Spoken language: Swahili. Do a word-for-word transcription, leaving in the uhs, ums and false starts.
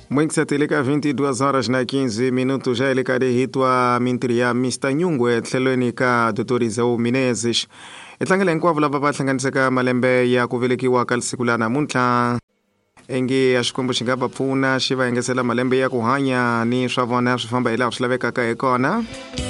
Mwingi teleka vinte e duas horas na quinze minutos já ele kade hitwa mintria Mister Nyungwe tlhelweni ka Tutoriza Menezes. Itlangela hinkwavo lava va hlanganisaka malembe ya ku velekiwa ka siku la namuntlha. Engi a xikwembu xi nga va pfuna xi va engesela malembe ya ku hanya ni swa vona swi famba hi laha swi lavekaka hi kona.